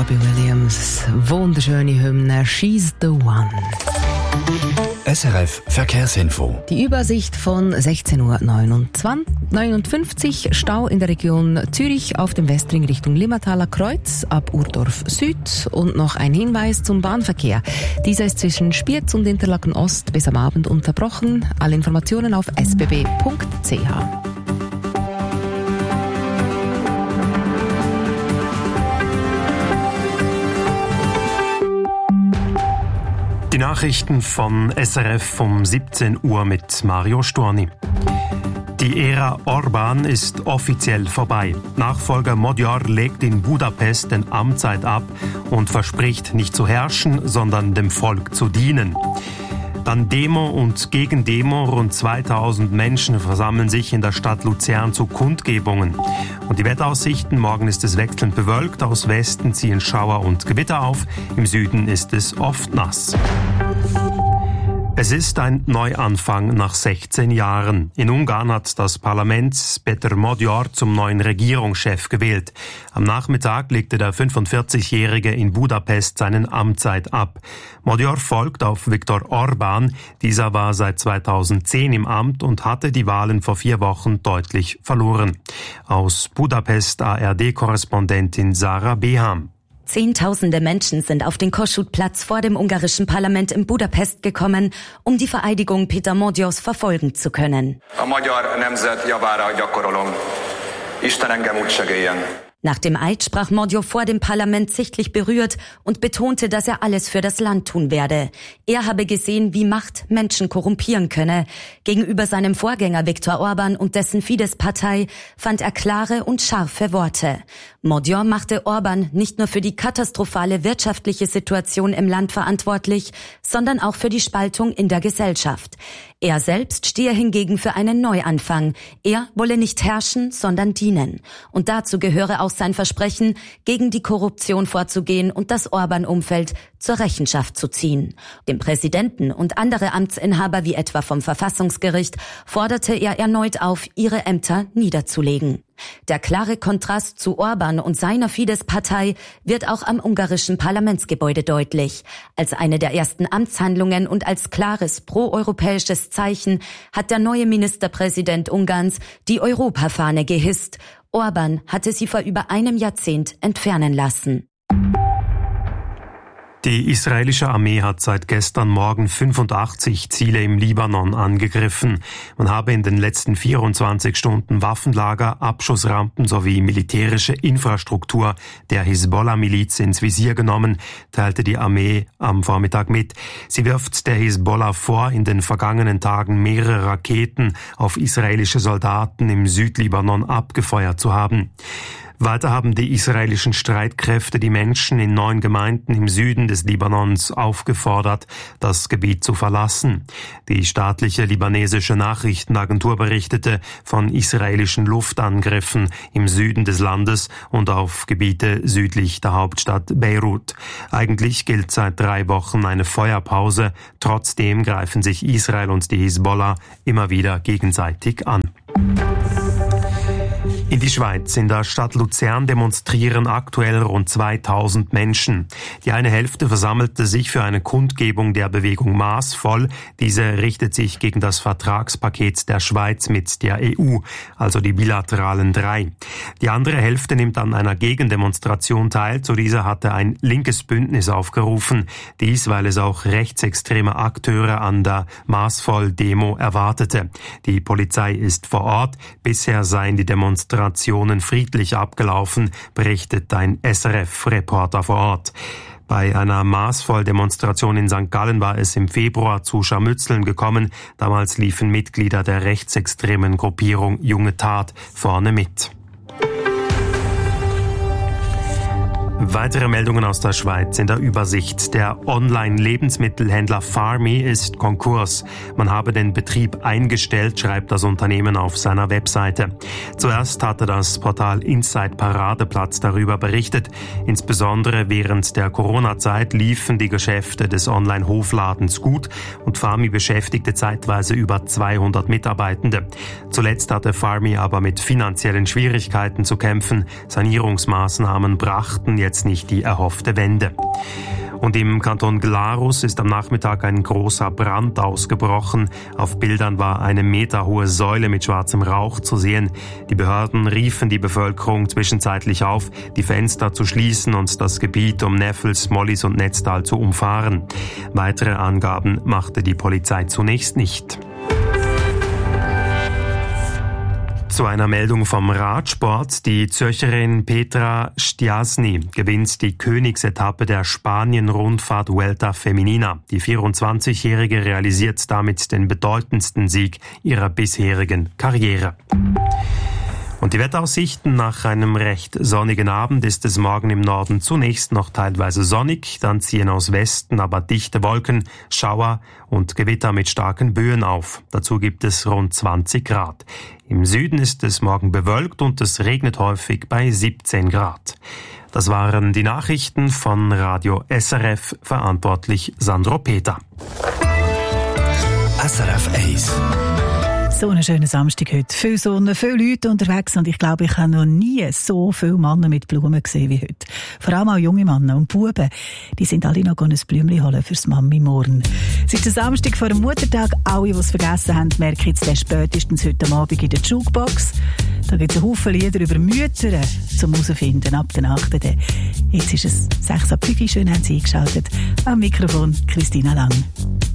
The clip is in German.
Robbie Williams. Wunderschöne Hymne, She's the One. SRF Verkehrsinfo. Die Übersicht von 16:59 Uhr. Stau in der Region Zürich auf dem Westring Richtung Limmertaler Kreuz ab Urdorf Süd. Und noch ein Hinweis zum Bahnverkehr. Dieser ist zwischen Spiez und Interlaken Ost bis am Abend unterbrochen. Alle Informationen auf sbb.ch. Die Nachrichten von SRF um 17 Uhr mit Mario Storni. Die Ära Orbán ist offiziell vorbei. Nachfolger Magyar legt in Budapest den Amtseid ab und verspricht nicht zu herrschen, sondern dem Volk zu dienen. Dann Demo und Gegendemo. Rund 2000 Menschen versammeln sich in der Stadt Luzern zu Kundgebungen. Und die Wetteraussichten: Morgen ist es wechselnd bewölkt, aus Westen ziehen Schauer und Gewitter auf, im Süden ist es oft nass. Es ist ein Neuanfang nach 16 Jahren. In Ungarn hat das Parlament Péter Magyar zum neuen Regierungschef gewählt. Am Nachmittag legte der 45-Jährige in Budapest seinen Amtseid ab. Magyar folgt auf Viktor Orbán. Dieser war seit 2010 im Amt und hatte die Wahlen vor 4 Wochen deutlich verloren. Aus Budapest ARD-Korrespondentin Sarah Beham. Zehntausende Menschen sind auf den Kossuth-Platz vor dem ungarischen Parlament in Budapest gekommen, um die Vereidigung Péter Magyars verfolgen zu können. A magyar nemzet javára gyakorolom. Isten engem úgy segéljen. Nach dem Eid sprach Magyar vor dem Parlament sichtlich berührt und betonte, dass er alles für das Land tun werde. Er habe gesehen, wie Macht Menschen korrumpieren könne. Gegenüber seinem Vorgänger Viktor Orbán und dessen Fidesz-Partei fand er klare und scharfe Worte. Magyar machte Orbán nicht nur für die katastrophale wirtschaftliche Situation im Land verantwortlich, sondern auch für die Spaltung in der Gesellschaft. Er selbst stehe hingegen für einen Neuanfang. Er wolle nicht herrschen, sondern dienen. Und dazu gehöre auch sein Versprechen, gegen die Korruption vorzugehen und das Orbán-Umfeld zur Rechenschaft zu ziehen. Dem Präsidenten und andere Amtsinhaber wie etwa vom Verfassungsgericht forderte er erneut auf, ihre Ämter niederzulegen. Der klare Kontrast zu Orbán und seiner Fidesz-Partei wird auch am ungarischen Parlamentsgebäude deutlich. Als eine der ersten Amtshandlungen und als klares proeuropäisches Zeichen hat der neue Ministerpräsident Ungarns die Europafahne gehisst. Orbán hatte sie vor über einem Jahrzehnt entfernen lassen. Die israelische Armee hat seit gestern Morgen 85 Ziele im Libanon angegriffen. Man habe in den letzten 24 Stunden Waffenlager, Abschussrampen sowie militärische Infrastruktur der Hisbollah-Miliz ins Visier genommen, teilte die Armee am Vormittag mit. Sie wirft der Hisbollah vor, in den vergangenen Tagen mehrere Raketen auf israelische Soldaten im Südlibanon abgefeuert zu haben. Weiter haben die israelischen Streitkräfte die Menschen in 9 Gemeinden im Süden des Libanons aufgefordert, das Gebiet zu verlassen. Die staatliche libanesische Nachrichtenagentur berichtete von israelischen Luftangriffen im Süden des Landes und auf Gebiete südlich der Hauptstadt Beirut. Eigentlich gilt seit 3 Wochen eine Feuerpause. Trotzdem greifen sich Israel und die Hisbollah immer wieder gegenseitig an. In die Schweiz. In der Stadt Luzern demonstrieren aktuell rund 2000 Menschen. Die eine Hälfte versammelte sich für eine Kundgebung der Bewegung Maßvoll. Diese richtet sich gegen das Vertragspaket der Schweiz mit der EU, also die bilateralen 3. Die andere Hälfte nimmt an einer Gegendemonstration teil. Zu dieser hatte ein linkes Bündnis aufgerufen. Dies, weil es auch rechtsextreme Akteure an der Maßvoll-Demo erwartete. Die Polizei ist vor Ort. Bisher seien die Demonstrationen friedlich abgelaufen, berichtet ein SRF-Reporter vor Ort. Bei einer Maßvoll-Demonstration in St. Gallen war es im Februar zu Scharmützeln gekommen. Damals liefen Mitglieder der rechtsextremen Gruppierung Junge Tat vorne mit. Weitere Meldungen aus der Schweiz in der Übersicht. Der Online-Lebensmittelhändler Farmy ist Konkurs. Man habe den Betrieb eingestellt, schreibt das Unternehmen auf seiner Webseite. Zuerst hatte das Portal Inside Paradeplatz darüber berichtet. Insbesondere während der Corona-Zeit liefen die Geschäfte des Online-Hofladens gut und Farmy beschäftigte zeitweise über 200 Mitarbeitende. Zuletzt hatte Farmy aber mit finanziellen Schwierigkeiten zu kämpfen. Sanierungsmaßnahmen brachten jetzt nicht die erhoffte Wende. Und im Kanton Glarus ist am Nachmittag ein großer Brand ausgebrochen. Auf Bildern war eine meterhohe Säule mit schwarzem Rauch zu sehen. Die Behörden riefen die Bevölkerung zwischenzeitlich auf, die Fenster zu schließen und das Gebiet um Neffels, Mollis und Netztal zu umfahren. Weitere Angaben machte die Polizei zunächst nicht. Zu einer Meldung vom Radsport. Die Zürcherin Petra Stiassny gewinnt die Königsetappe der Spanien-Rundfahrt Vuelta Feminina. Die 24-Jährige realisiert damit den bedeutendsten Sieg ihrer bisherigen Karriere. Und die Wetteraussichten: nach einem recht sonnigen Abend ist es morgen im Norden zunächst noch teilweise sonnig, dann ziehen aus Westen aber dichte Wolken, Schauer und Gewitter mit starken Böen auf. Dazu gibt es rund 20 Grad. Im Süden ist es morgen bewölkt und es regnet häufig bei 17 Grad. Das waren die Nachrichten von Radio SRF, verantwortlich Sandro Peter. SRF 1. So einen schönen Samstag heute. Viel Sonne, viele Leute unterwegs und ich glaube, ich habe noch nie so viele Männer mit Blumen gesehen wie heute. Vor allem auch junge Männer und Buben. Die sind alle noch ein Blümchen holen fürs Mami morgen. Es ist der Samstag vor dem Muttertag. Alle, die es vergessen haben, merken jetzt spätestens heute Abend in der Jukebox. Da gibt es einen Haufen Lieder über Mütter zum herausfinden ab der 8. Jetzt ist es 6 ab 5. Schön haben Sie eingeschaltet. Am Mikrofon Christina Lang.